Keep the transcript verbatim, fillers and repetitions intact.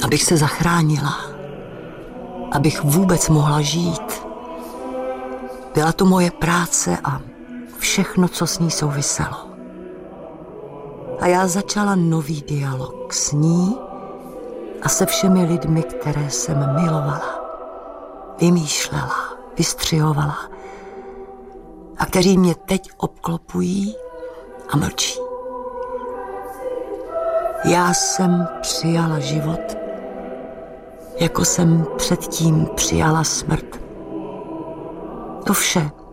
abych se zachránila, abych vůbec mohla žít. Byla to moje práce a všechno, co s ní souviselo. A já začala nový dialog s ní a se všemi lidmi, které jsem milovala, vymýšlela, vystřihovala a kteří mě teď obklopují a mlčí. Já jsem přijala život, jako jsem předtím přijala smrt. To vše